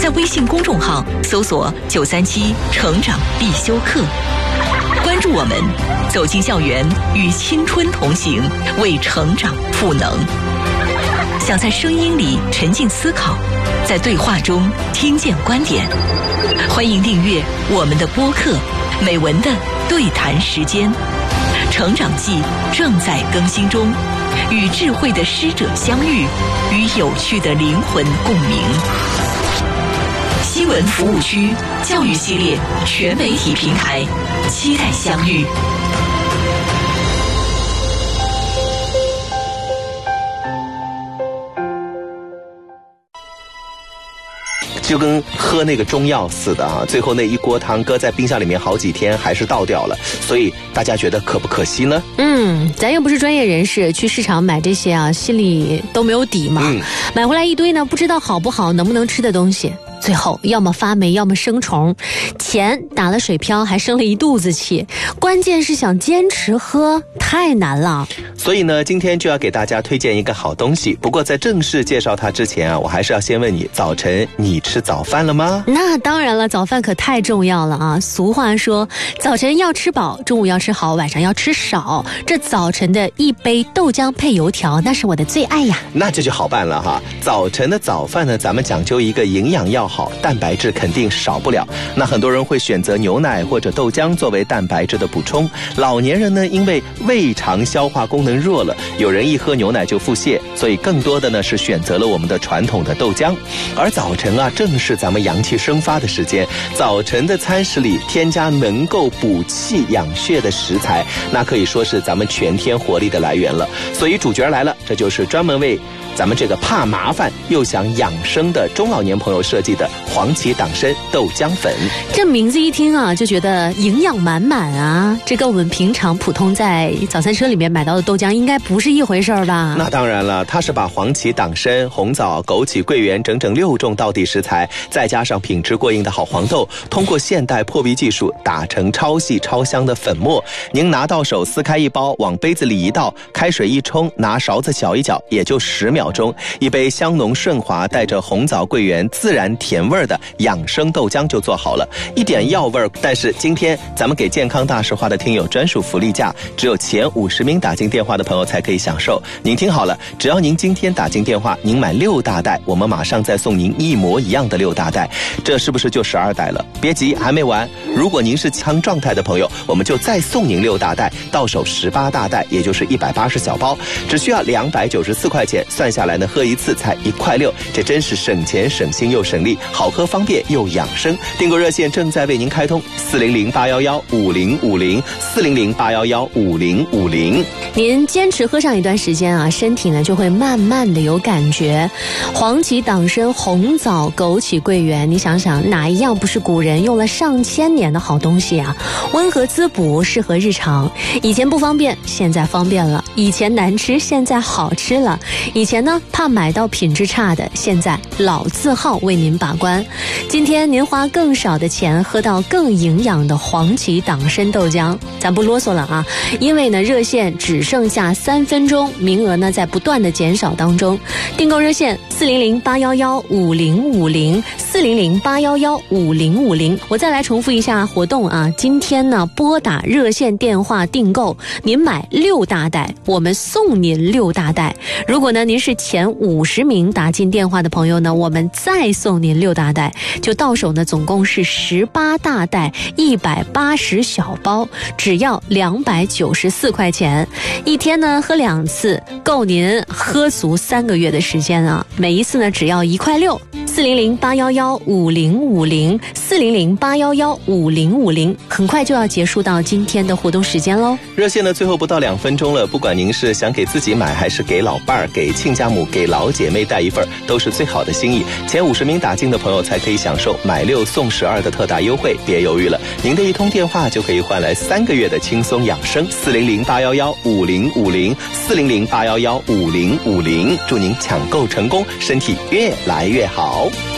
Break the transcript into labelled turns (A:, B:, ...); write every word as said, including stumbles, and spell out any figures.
A: 在微信公众号搜索九三七成长必修课，关注我们，走进校园，与青春同行，为成长赋能。想在声音里沉浸思考，在对话中听见观点，欢迎订阅我们的播客《美文的对谈时间》，成长记正在更新中，与智慧的师者相遇，与有趣的灵魂共鸣。新闻服务区教育系列全媒体平台，期待相遇。
B: 就跟喝那个中药似的啊，最后那一锅汤搁在冰箱里面好几天还是倒掉了，所以大家觉得可不可惜呢？
C: 嗯，咱又不是专业人士，去市场买这些啊，心里都没有底嘛。嗯、买回来一堆呢，不知道好不好，能不能吃的东西，最后要么发霉，要么生虫，钱打了水漂，还生了一肚子气。关键是想坚持喝，太难了。
B: 所以呢，今天就要给大家推荐一个好东西。不过在正式介绍它之前啊，我还是要先问你，早晨你吃早饭了吗？
C: 那当然了，早饭可太重要了啊！俗话说，早晨要吃饱，中午要吃好，晚上要吃少。这早晨的一杯豆浆配油条，那是我的最爱呀。
B: 那这就好办了哈。早晨的早饭呢，咱们讲究一个营养要好，蛋白质肯定少不了。那很多人会选择牛奶或者豆浆作为蛋白质的补充。老年人呢，因为胃肠消化功能弱了，有人一喝牛奶就腹泻，所以更多的呢是选择了我们的传统的豆浆。而早晨啊，正是咱们阳气生发的时间，早晨的餐食里添加能够补气养血的食材，那可以说是咱们全天活力的来源了。所以主角来了，这就是专门为咱们这个怕麻烦又想养生的中老年朋友设计的黄芪党参豆浆粉。
C: 这名字一听啊，就觉得营养满满啊，这跟我们平常普通在早餐车里面买到的豆浆应该不是一回事吧？
B: 那当然了，它是把黄芪、党参、红枣、枸杞、桂圆整整六种道地食材，再加上品质过硬的好黄豆，通过现代破壁技术打成超细超香的粉末。您拿到手撕开一包，往杯子里一倒，开水一冲，拿勺子搅一搅，也就十秒钟，一杯香浓顺滑、带着红枣、桂圆自然甜味的养生豆浆就做好了，一点药味儿。但是今天咱们给健康大实话的听友专属福利价，只有前五十名打进电话的朋友才可以享受。您听好了，只要您今天打进电话，您买六大袋，我们马上再送您一模一样的六大袋，这是不是就十二袋了？别急，还没完。如果您是强状态的朋友，我们就再送您六大袋，到手十八大袋，也就是一百八十小包，只需要两百九十四块钱，算下来呢，喝一次才一块六，这真是省钱省心又省力，好喝方便又养生。订购热线正在为您开通，四零零八幺幺五零五零，四零零八幺幺五零五零。
C: 您坚持喝上一段时间啊，身体呢就会慢慢的有感觉。黄芪、党参、红枣、枸杞、桂圆，你想想哪一样不是古人用了上千年的好东西啊？温和滋补，适合日常。以前不方便，现在方便了；以前难吃，现在好吃了；以前呢怕买到品质差的，现在老字号为您把关。今天您花更少的钱喝到更营养的黄芪党参豆浆，咱不啰嗦了啊，因为呢热线只剩下三分钟，名额呢在不断的减少当中。订购热线四零零八幺幺五零五零，四零零八幺幺五零五零。我再来重复一下活动啊，今天呢拨打热线电话订购，您买六大袋，我们送您六大袋。如果呢您是前五十名打进电话的朋友呢，我们再送您六大袋，就到手呢总共是十八大袋，一百八十小包，只要两百九十四块钱。一天呢喝两次，够您喝足三个月的时间啊！每一次呢只要一块六。四零零八幺幺五零五零，四零零八幺幺五零五零，很快就要结束到今天的活动时间喽。
B: 热线呢最后不到两分钟了，不管您是想给自己买，还是给老伴儿、给亲家母、给老姐妹带一份，都是最好的心意。前五十名打进的朋友才可以享受买六送十二的特大优惠，别犹豫了，您的一通电话就可以换来三个月的轻松养生。四零零八幺幺五零五零，四零零八幺幺五零五零，祝您抢购成功，身体越来越好。